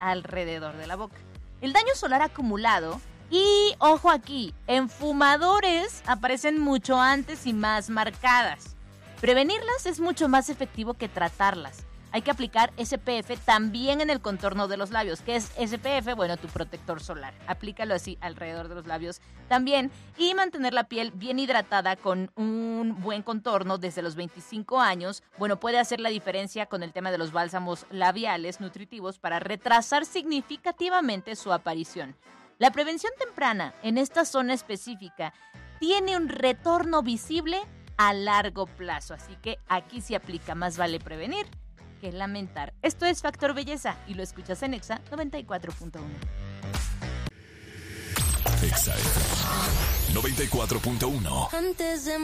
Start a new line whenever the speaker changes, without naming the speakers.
alrededor de la boca. El daño solar acumulado, y ojo aquí, en fumadores aparecen mucho antes y más marcadas. Prevenirlas es mucho más efectivo que tratarlas. Hay que aplicar SPF también en el contorno de los labios. ¿Qué es SPF? Bueno, tu protector solar. Aplícalo así alrededor de los labios también. Y mantener la piel bien hidratada con un buen contorno desde los 25 años. Bueno, puede hacer la diferencia con el tema de los bálsamos labiales nutritivos para retrasar significativamente su aparición. La prevención temprana en esta zona específica tiene un retorno visible a largo plazo. Así que aquí sí aplica, más vale prevenir que lamentar. Esto es Factor Belleza y lo escuchas en Exa 94.1.
Exa 94.1.